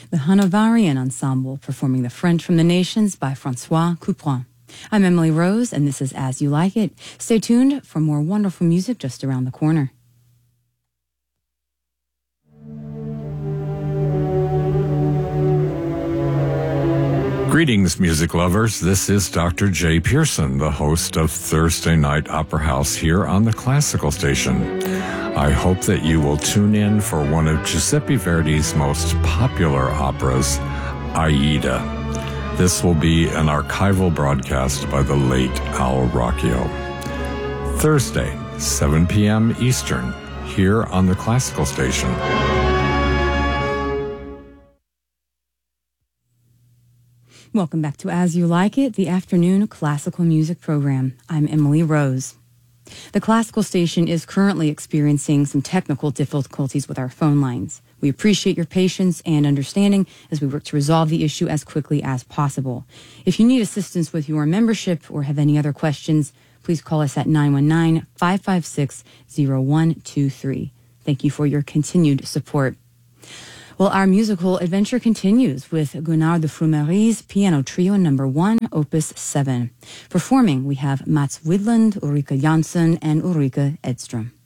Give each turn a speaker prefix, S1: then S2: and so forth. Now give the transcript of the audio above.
S1: the Hanoverian Ensemble performing The French from the Nations by Francois Couperin. I'm Emily Rose, and this is As You Like It. Stay tuned for more wonderful music just around the corner.
S2: Greetings, music lovers. This is Dr. Jay Pearson, the host of Thursday Night Opera House here on the Classical Station. I hope that you will tune in for one of Giuseppe Verdi's most popular operas, Aida. This will be an archival broadcast by the late Al Rocchio. Thursday, 7 p.m. Eastern, here on the Classical Station.
S1: Welcome back to As You Like It, the afternoon classical music program. I'm Emily Rose. The Classical Station is currently experiencing some technical difficulties with our phone lines. We appreciate your patience and understanding as we work to resolve the issue as quickly as possible. If you need assistance with your membership or have any other questions, please call us at 919-556-0123. Thank you for your continued support. Well, our musical adventure continues with Gunnar de Frumery's Piano Trio No. 1, Opus 7. Performing, we have Mats Widlund, Ulrika Jansson, and Ulrika Edström.